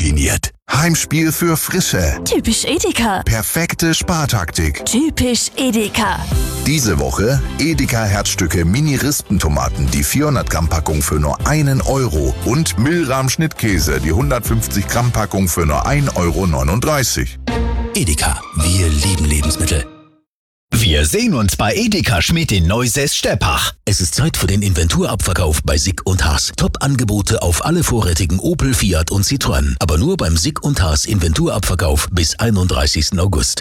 undiszipliniert. Heimspiel für Frische. Typisch Edeka. Perfekte Spartaktik. Typisch Edeka. Diese Woche Edeka Herzstücke Mini-Rispentomaten, die 400 Gramm Packung für nur 1 Euro und Milram Schnittkäse, die 150 Gramm Packung für nur 1,39 Euro. Edeka, wir lieben Lebensmittel. Wir sehen uns bei Edeka Schmidt in Neusäß-Steppach. Es ist Zeit für den Inventurabverkauf bei Sick und Haas. Top-Angebote auf alle vorrätigen Opel, Fiat und Citroën. Aber nur beim Sick und Haas Inventurabverkauf bis 31. August.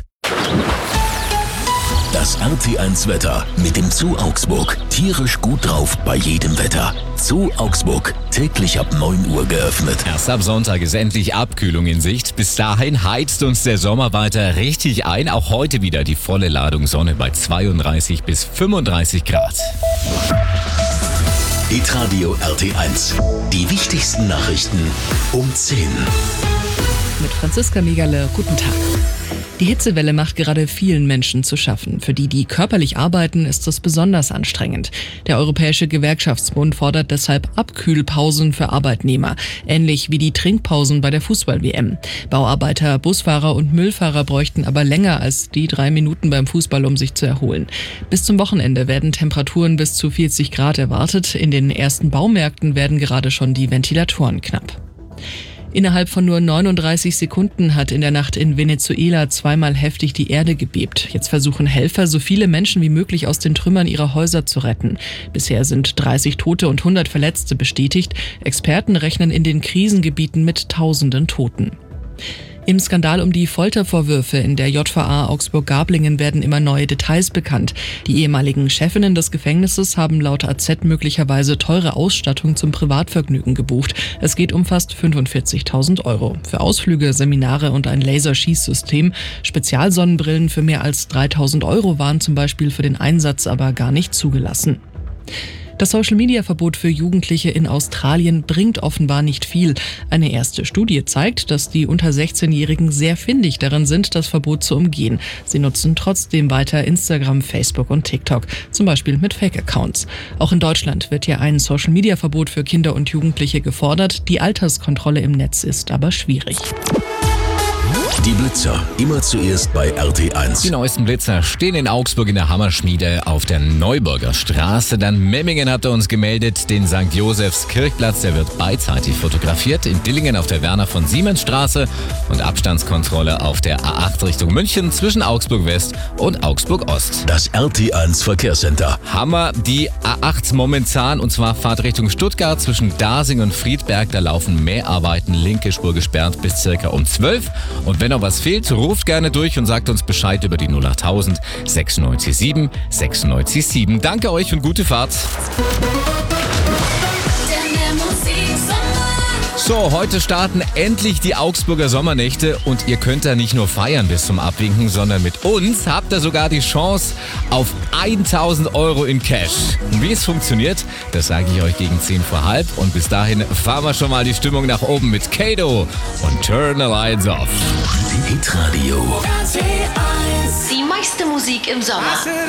Das RT1-Wetter mit dem Zoo Augsburg. Tierisch gut drauf bei jedem Wetter. Zoo Augsburg. Täglich ab 9 Uhr geöffnet. Erst ab Sonntag ist endlich Abkühlung in Sicht. Bis dahin heizt uns der Sommer weiter richtig ein. Auch heute wieder die volle Ladung Sonne bei 32 bis 35 Grad. Hitradio RT1. Die wichtigsten Nachrichten um 10. Mit Franziska Megale, guten Tag. Die Hitzewelle macht gerade vielen Menschen zu schaffen. Für die körperlich arbeiten, ist es besonders anstrengend. Der Europäische Gewerkschaftsbund fordert deshalb Abkühlpausen für Arbeitnehmer, ähnlich wie die Trinkpausen bei der Fußball-WM. Bauarbeiter, Busfahrer und Müllfahrer bräuchten aber länger als die 3 Minuten beim Fußball, um sich zu erholen. Bis zum Wochenende werden Temperaturen bis zu 40 Grad erwartet. In den ersten Baumärkten werden gerade schon die Ventilatoren knapp. Innerhalb von nur 39 Sekunden hat in der Nacht in Venezuela 2-mal heftig die Erde gebebt. Jetzt versuchen Helfer, so viele Menschen wie möglich aus den Trümmern ihrer Häuser zu retten. Bisher sind 30 Tote und 100 Verletzte bestätigt. Experten rechnen in den Krisengebieten mit Tausenden Toten. Im Skandal um die Foltervorwürfe in der JVA Augsburg-Gablingen werden immer neue Details bekannt. Die ehemaligen Chefinnen des Gefängnisses haben laut AZ möglicherweise teure Ausstattung zum Privatvergnügen gebucht. Es geht um fast 45.000 Euro. Für Ausflüge, Seminare und ein Laserschießsystem. Spezialsonnenbrillen für mehr als 3.000 Euro waren zum Beispiel für den Einsatz aber gar nicht zugelassen. Das Social-Media-Verbot für Jugendliche in Australien bringt offenbar nicht viel. Eine erste Studie zeigt, dass die unter 16-Jährigen sehr findig darin sind, das Verbot zu umgehen. Sie nutzen trotzdem weiter Instagram, Facebook und TikTok, zum Beispiel mit Fake-Accounts. Auch in Deutschland wird ja ein Social-Media-Verbot für Kinder und Jugendliche gefordert. Die Alterskontrolle im Netz ist aber schwierig. Die Blitzer, immer zuerst bei RT1. Die neuesten Blitzer stehen in Augsburg in der Hammerschmiede auf der Neuburger Straße. Dann Memmingen hat er uns gemeldet, den St. Josephs Kirchplatz, der wird beidseitig fotografiert. In Dillingen auf der Werner von Siemens Straße und Abstandskontrolle auf der A8 Richtung München zwischen Augsburg West und Augsburg Ost. Das RT1 Verkehrscenter. Hammer, die A8 momentan, und zwar Fahrt Richtung Stuttgart zwischen Dasing und Friedberg. Da laufen Mäharbeiten, linke Spur gesperrt bis circa um 12. Und wenn noch was fehlt, ruft gerne durch und sagt uns Bescheid über die 08000 967 967. Danke euch und gute Fahrt. So, heute starten endlich die Augsburger Sommernächte und ihr könnt da nicht nur feiern bis zum Abwinken, sondern mit uns habt ihr sogar die Chance auf 1.000 Euro in Cash. Und wie es funktioniert, das sage ich euch gegen 10 vor halb. Und bis dahin fahren wir schon mal die Stimmung nach oben mit Kato und Turn the Lights Off. Hitradio. Die meiste Musik im Sommer.